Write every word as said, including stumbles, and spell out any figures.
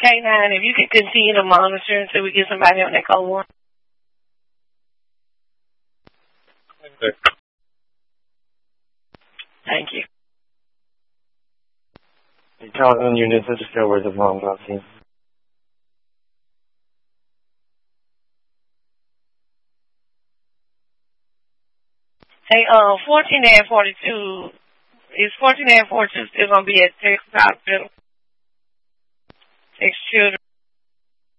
K nine, if you can continue to monitor until we get somebody on that code one. Okay. Thank you. Intelligence units, this is still where the wrong vaccine. Hey, uh, fourteen and forty-two, is fourteen and forty-two still going to be at Texas Hospital? Texas Children.